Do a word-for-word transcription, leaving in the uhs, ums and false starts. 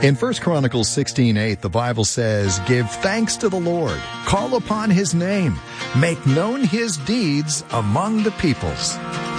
In First Chronicles sixteen eight, the Bible says, "Give thanks to the Lord, call upon his name, make known his deeds among the peoples."